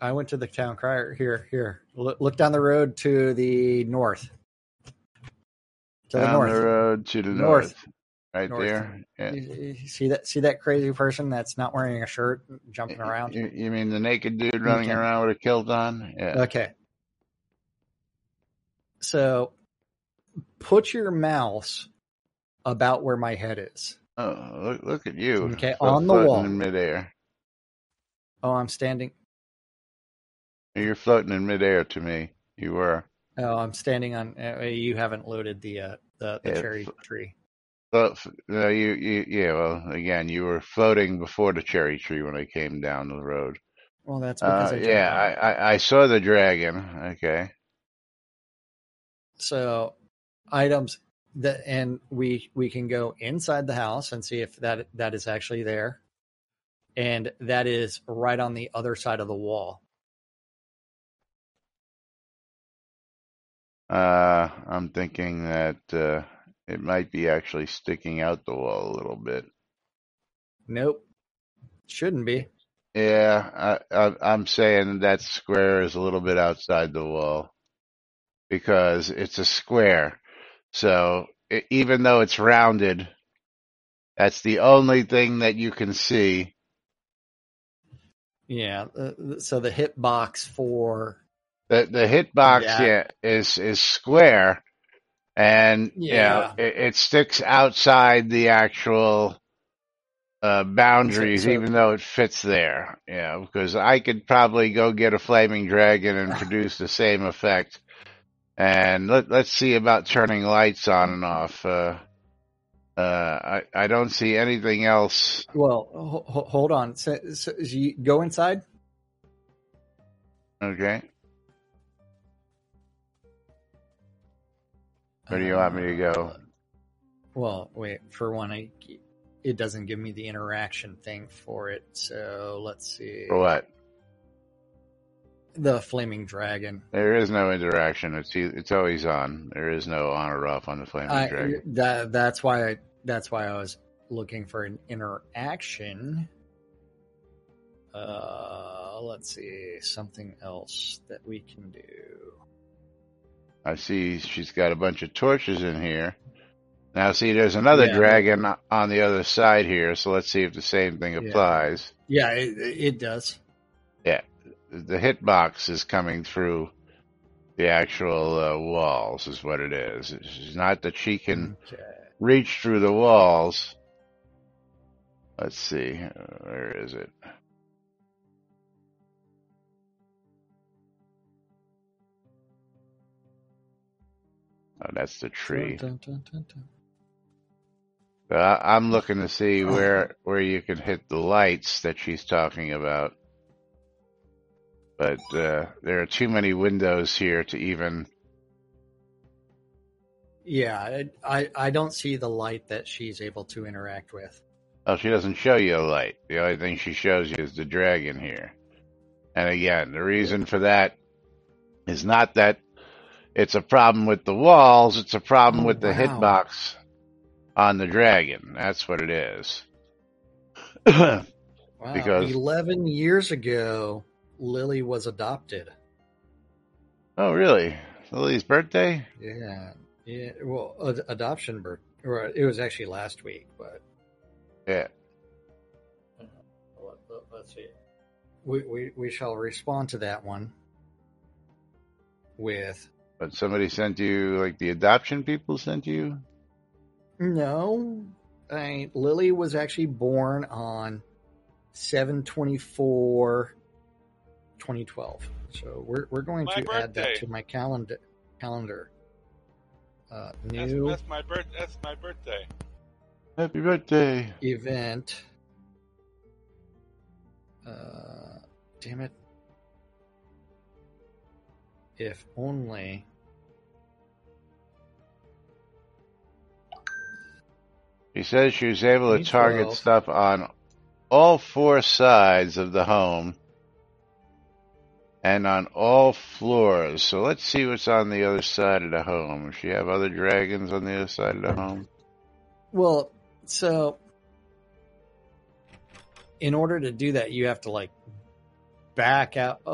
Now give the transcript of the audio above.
I went to the town crier. Here. Look down the road to the north. To the Down north. the road to the north. Right there. Yeah. You see that crazy person that's not wearing a shirt jumping around? You mean the naked dude running around with a kilt on? Yeah. Okay. So put your mouse about where my head is. Oh, look at you. Okay, on the floating wall. In midair. Oh, I'm standing. You're floating in midair to me. You were. Oh, I'm standing on. You haven't loaded the cherry tree. Well, no, well, again, you were floating before the cherry tree when I came down the road. Well, that's because I jumped on. I saw the dragon. Okay. So, items and we can go inside the house and see if that is actually there, and that is right on the other side of the wall. I'm thinking that it might be actually sticking out the wall a little bit. Nope, shouldn't be. Yeah, I'm saying that square is a little bit outside the wall because it's a square. So even though it's rounded, that's the only thing that you can see. Yeah. So the hitbox for the hitbox, is square, and it sticks outside the actual boundaries, even though it fits there. Yeah, because I could probably go get a flaming dragon and produce the same effect. And let's see about turning lights on and off. I don't see anything else. Well, hold on. So you go inside. Okay. Where do you want me to go? Well, wait. For one, it doesn't give me the interaction thing for it. So let's see. For what? The flaming dragon. There is no interaction. It's always on. There is no on or off on the flaming dragon. That's why I was looking for an interaction. Let's see, something else that we can do. I see she's got a bunch of torches in here. Now, see, there's another dragon on the other side here, so let's see if the same thing applies. Yeah, it does. Yeah, the hitbox is coming through the actual walls, is what it is. It's not that she can reach through the walls. Let's see, where is it? Oh, that's the tree. I'm looking to see where you can hit the lights that she's talking about. But there are too many windows here to even... Yeah, I don't see the light that she's able to interact with. Oh, she doesn't show you a light. The only thing she shows you is the dragon here. And again, the reason for that is not that it's a problem with the walls, it's a problem with the hitbox on the dragon. That's what it is. Wow. Because 11 years ago, Lily was adopted. Oh, really? Lily's birthday? Yeah. Well, adoption birth. It was actually last week, but yeah. Let's see. We shall respond to that one with. But somebody sent you, like the adoption people sent you? No, Lily was actually born on 7/24/2012. So we're going to add that to my calendar. That's my birthday. Happy birthday. Event. Damn it. If only. He says she was able to target stuff on all four sides of the home and on all floors. So let's see what's on the other side of the home. Does she have other dragons on the other side of the home? Well, so in order to do that, you have to back out.